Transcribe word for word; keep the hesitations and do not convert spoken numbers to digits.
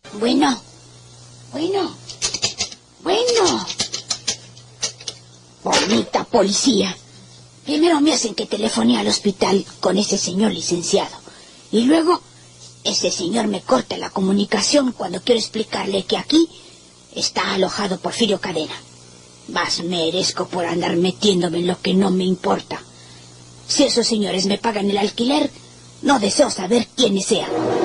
Bueno, bueno, bueno. Bonita policía. Primero me hacen que telefonee al hospital con ese señor licenciado. Y luego, ese señor me corta la comunicación cuando quiero explicarle que aquí está alojado Porfirio Cadena. Más merezco por andar metiéndome en lo que no me importa. Si esos señores me pagan el alquiler, no deseo saber quiénes sean.